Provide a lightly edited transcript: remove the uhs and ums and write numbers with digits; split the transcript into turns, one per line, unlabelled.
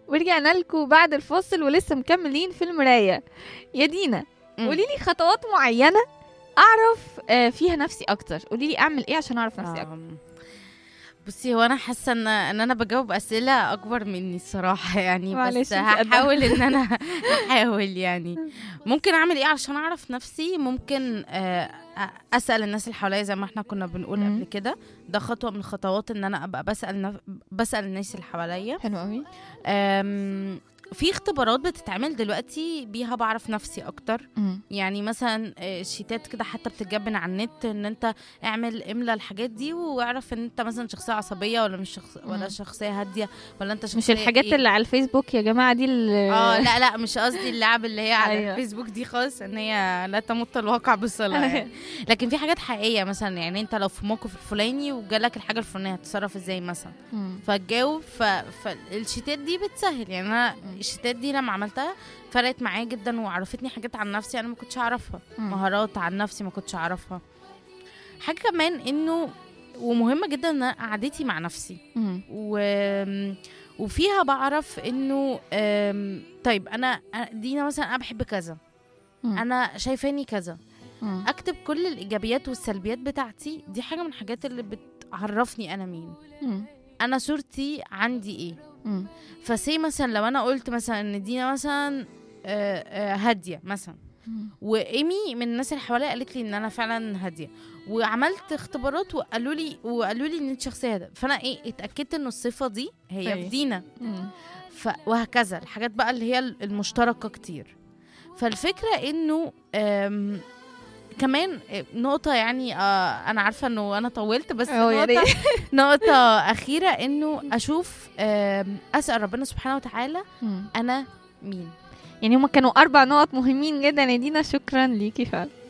ورجعنا لكم بعد الفاصل ولسه مكملين في المراية. يا دينا، قولي لي خطوات معينة اعرف فيها نفسي اكتر. قولي لي اعمل ايه عشان اعرف نفسي اكتر.
بصي، هو انا حاسه ان انا بجاوب اسئله اكبر مني الصراحه يعني، بس
معلش
هحاول ان انا احاول يعني. ممكن اعمل ايه عشان اعرف نفسي؟ ممكن اسال الناس اللي حواليا زي ما احنا كنا بنقول قبل كده. ده خطوه من الخطوات ان انا ابقى بسال الناس اللي حواليا.
حلو قوي.
في اختبارات بتتعمل دلوقتي بيها بعرف نفسي اكتر. يعني مثلا شيتات كده حتى بتتجبن على النت، ان انت املى الحاجات دي واعرف ان انت مثلا شخصيه عصبيه ولا مش ولا شخصيه هاديه، ولا انت شخصيه
مش الحاجات
إيه؟
اللي على الفيسبوك يا جماعه دي
لا مش قصدي اللعب اللي هي على
أيوة.
الفيسبوك دي خالص، ان هي لا تمت الواقع بصله يعني. لكن في حاجات حقيقيه، مثلا يعني انت لو في موقف الفلاني وجالك الحاجه الفلانيه هتتصرف ازاي مثلا، فتجاوب. فالشيتات دي بتسهل يعني. انا الشيتات دي لما عملتها فرقت معايا جدا، وعرفتني حاجات عن نفسي انا ما كنتش اعرفها، مهارات عن نفسي ما كنتش اعرفها. حاجه كمان انه ومهمه جدا ان قعدتي مع نفسي وفيها بعرف انه طيب انا دينا مثلا انا بحب كذا، انا شايفاني كذا. اكتب كل الايجابيات والسلبيات بتاعتي. دي حاجه من الحاجات اللي بتعرفني انا مين، انا صورتي عندي ايه. فسي مثلا لو انا قلت مثلا ان دينا مثلا هاديه مثلا، وايمي من الناس اللي حواليا قالت لي ان انا فعلا هاديه، وعملت اختبارات وقالوا لي ان انت شخصيه هاديه، فانا اتاكدت ان الصفه دي هي في دينا. وهكذا الحاجات بقى اللي هي المشتركه كتير. فالفكره انه كمان نقطة يعني أنا عارفة أنه أنا طولت، بس نقطة أخيرة أنه أشوف أسأل ربنا سبحانه وتعالى أنا مين.
يعني هما كانوا 4 نقط مهمين جدا يا دينا. شكرا ليكي فعلا.